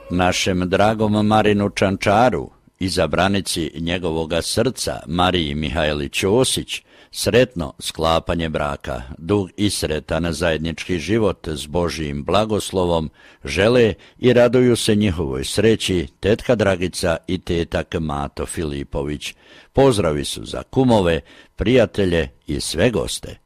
Našem dragom Marinu Čančaru, izabranici njegovoga srca Mariji Mihajli Ćosić, sretno sklapanje braka, dug i sretan zajednički život s Božijim blagoslovom žele i raduju se njihovoj sreći tetka Dragica i tetak Mato Filipović. Pozdravi su za kumove, prijatelje i sve goste.